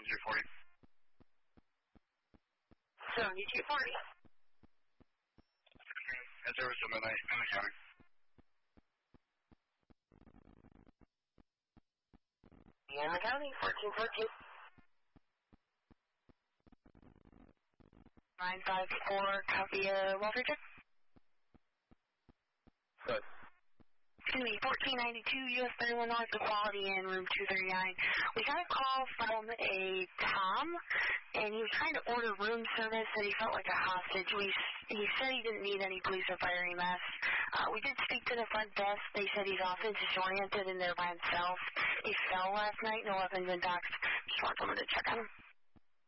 7240. 7240. And service to midnight in the county. In the county, 1414. 954, copy welfare check. Good. Excuse me, 1492 US 31 North, Equality in room 239. We got a call from a Tom, and he was trying to order room service, and he felt like a hostage. He said he didn't need any police or fire EMS. We did speak to the front desk. They said he's often disoriented and there by himself. He fell last night, no weapons and docs. Just want someone to check on him.